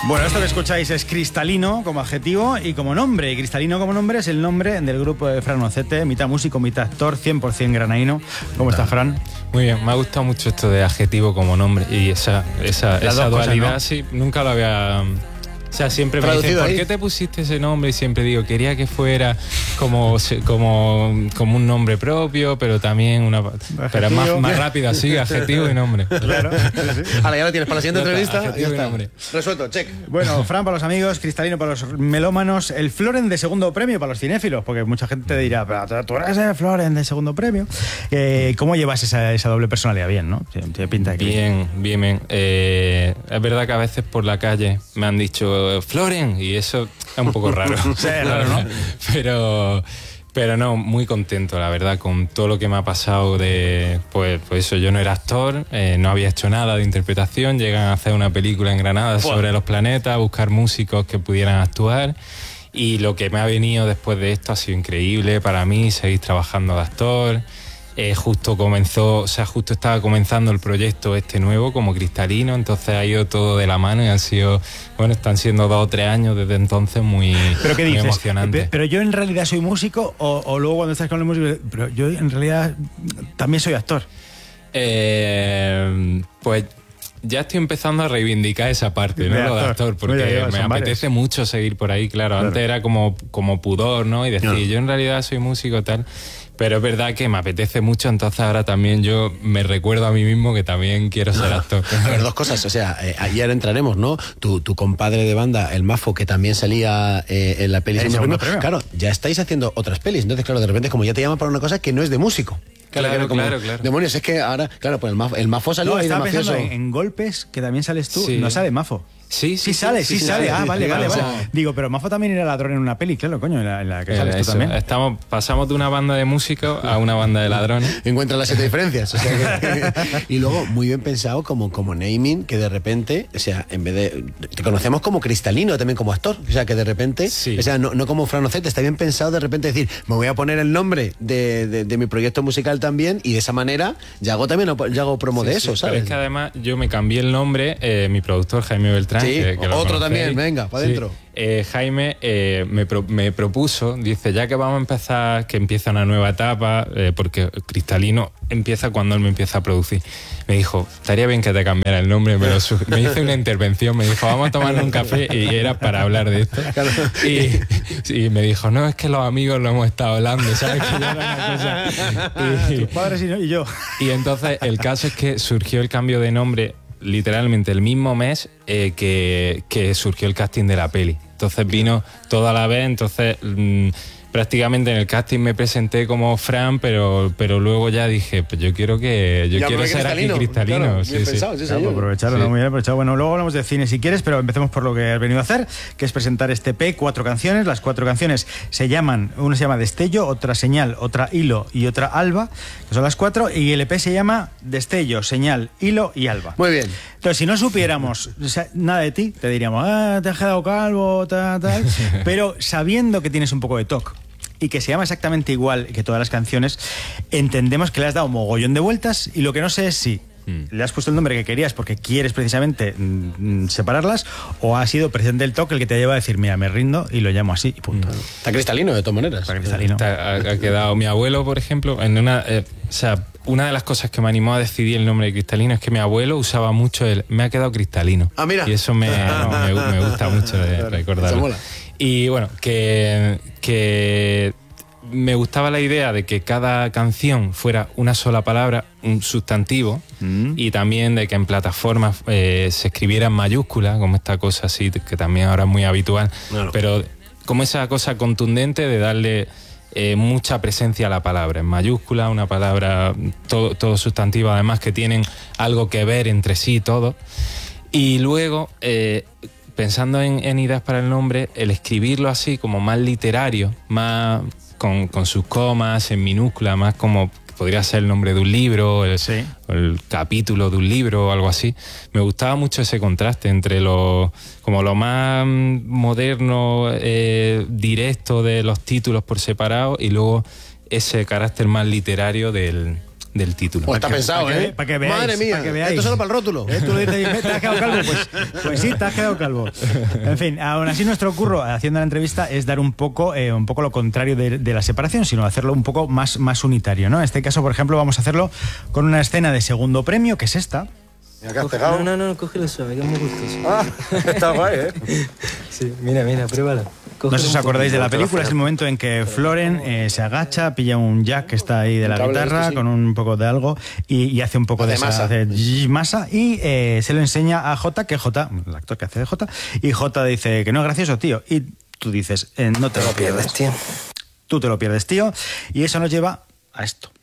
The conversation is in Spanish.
Bueno, esto que escucháis es Cristalino como adjetivo y como nombre. Y Cristalino como nombre es el nombre del grupo de Fran Ocete, mitad músico, mitad actor, 100% granaíno. ¿Cómo está, Fran? Muy bien, me ha gustado mucho esto de adjetivo como nombre y esa dualidad, ¿no? Sí, nunca lo había... O sea, siempre me dicen, ¿por qué te pusiste ese nombre? Y siempre digo, quería que fuera como un nombre propio, pero también pero más rápido, así, adjetivo y nombre. Claro, sí. Ahora ya lo tienes para la siguiente entrevista. Adjetivo y nombre. Resuelto, check. Bueno, Fran para los amigos, Cristalino para los melómanos, el Floren de segundo premio para los cinéfilos, porque mucha gente te dirá, pero tú eres el Floren de segundo premio. ¿Cómo llevas esa doble personalidad? Bien, ¿no? Tiene pinta de que... Bien. Es verdad que a veces por la calle me han dicho Floren, y eso es un poco raro. Sí, raro, ¿no? Pero no, muy contento, la verdad, con todo lo que me ha pasado de... Pues eso, yo no era actor, no había hecho nada de interpretación, llegan a hacer una película en Granada sobre los planetas, a buscar músicos que pudieran actuar, y lo que me ha venido después de esto ha sido increíble para mí, seguir trabajando de actor. Justo estaba comenzando el proyecto este nuevo como Cristalino, entonces ha ido todo de la mano y están siendo 2 o 3 años desde entonces muy, ¿Pero qué dices? Muy emocionante. ¿Pero yo en realidad soy músico o luego cuando estás con el músico, pero yo en realidad también soy actor? Pues ya estoy empezando a reivindicar esa parte, ¿no? Lo de actor, porque me apetece mucho seguir por ahí, claro. Antes era como pudor, ¿no? Y decir, yo en realidad soy músico tal... Pero es verdad que me apetece mucho, entonces ahora también yo me recuerdo a mí mismo que también quiero ser actor. A ver, 2 cosas, o sea, ayer entraremos, ¿no? Tu compadre de banda, el Mafo, que también salía en la peli segundo premio. Claro, ya estáis haciendo otras pelis, entonces claro, de repente como ya te llaman para una cosa que no es de músico. Claro. Demonios, es que ahora, claro, pues el Mafo salió ahí de mafioso. En Golpes, que también sales tú, sí. No sale Mafo. Sí sale. Ah, vale. Digo, pero Mafo también era ladrón en una peli, claro, coño, en la que sales tú también. Pasamos de una banda de músicos a una banda de ladrones. Encuentran las 7 diferencias. O sea y luego, muy bien pensado como naming, que de repente, o sea, en vez de... Te conocemos como Cristalino también como actor. O sea, que de repente, o sea, no como Fran Ocete, está bien pensado de repente decir, me voy a poner el nombre de mi proyecto musical también, y de esa manera ya hago promo de eso, ¿sabes? Pero es que además yo me cambié el nombre, mi productor Jaime Beltrán. Sí, que otro también, venga, para adentro. Jaime me propuso, dice, ya que vamos a empezar, que empieza una nueva etapa, porque Cristalino empieza cuando él me empieza a producir. Me dijo, estaría bien que te cambiara el nombre, pero me hizo una intervención, me dijo, vamos a tomar un café, y era para hablar de esto. Claro. Y me dijo, no, es que los amigos lo hemos estado hablando, ¿sabes? Que ya era una cosa. Tus padres y yo. Y entonces el caso es que surgió el cambio de nombre literalmente el mismo mes que surgió el casting de la peli. Entonces vino toda la vez, entonces prácticamente en el casting me presenté como Fran, pero luego ya dije, pues yo quiero ser aquí Cristalino. Claro, bien pensado, sí, señor. Aprovecharlo, muy bien aprovechado. Bueno, luego hablamos de cine si quieres, pero empecemos por lo que has venido a hacer, que es presentar este EP, 4 canciones. Las 4 canciones una se llama Destello, otra Señal, otra Hilo y otra Alba, que son las 4, y el EP se llama Destello, Señal, Hilo y Alba. Muy bien. Entonces, si no supiéramos nada de ti, te diríamos, te has quedado calvo, tal, pero sabiendo que tienes un poco de TOC y que se llama exactamente igual que todas las canciones, entendemos que le has dado mogollón de vueltas, y lo que no sé es si le has puesto el nombre que querías porque quieres precisamente separarlas, o ha sido precisamente el toque el que te lleva a decir, mira, me rindo y lo llamo así y punto. Está Cristalino, de todas maneras. Está Cristalino. Ha quedado mi abuelo, por ejemplo, en una de las cosas que me animó a decidir el nombre de Cristalino es que mi abuelo usaba mucho me ha quedado cristalino. Ah, mira. Y eso me gusta mucho recordarlo. Eso mola. Y bueno, que me gustaba la idea de que cada canción fuera una sola palabra, un sustantivo, y también de que en plataformas se escribiera en mayúscula, como esta cosa así, que también ahora es muy habitual, claro. Pero como esa cosa contundente de darle mucha presencia a la palabra, en mayúscula, una palabra, todo sustantivo, además que tienen algo que ver entre sí, todo. Y luego... pensando en ideas para el nombre, el escribirlo así como más literario, más con sus comas, en minúscula, más como podría ser el nombre de un libro, el capítulo de un libro o algo así. Me gustaba mucho ese contraste entre lo más moderno, directo de los títulos por separado, y luego ese carácter más literario del del título. Pues está pensado, Para que veáis. Madre mía, esto solo para el rótulo. Tú lo dices, ¿te has quedado calvo? Pues sí, te has quedado calvo. En fin, aún así nuestro curro haciendo la entrevista es dar un poco lo contrario de la separación, sino hacerlo un poco más unitario, ¿no? En este caso, por ejemplo, vamos a hacerlo con una escena de segundo premio, que es esta. Mira que has pegado. No, cógelo suave, que es muy gustoso. Ah, está guay, Sí, mira, pruébalo. No sé si os acordáis de la película, es el momento en que Floren se agacha, pilla un jack que está ahí de la guitarra con un poco de algo y hace un poco de masa y se lo enseña a Jota, que Jota, el actor que hace de Jota, y Jota dice que no es gracioso, tío, y tú dices, no te lo pierdes, tío. Tú te lo pierdes, tío, y eso nos lleva a esto.